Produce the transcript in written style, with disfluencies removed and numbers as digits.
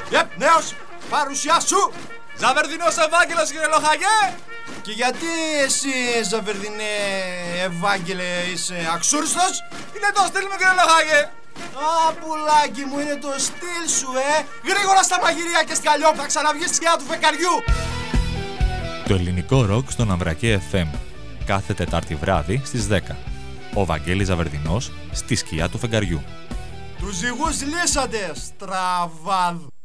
Νέος, παρουσιά σου! Ζαβερδινός Ευάγγελος, κύριε Λοχαγέ! Και γιατί εσύ, Ζαβερδινέ Ευάγγελε, είσαι αξούριστος? Είναι το στυλ μου, κύριε Λοχαγέ! Α, πουλάκι μου, είναι το στυλ σου, Γρήγορα στα μαγειρία και σκαλιό, θα ξαναβγείς στη σκιά του φεκαριού! Το ελληνικό ροκ στον Αμβρακέ FM. Κάθε Τετάρτη βράδυ στις 10. Ο Βαγγέλης Ζαβερδινός στη σκιά του φεγγαριού. Τους ζυγούς λύσατε, στραβάδ!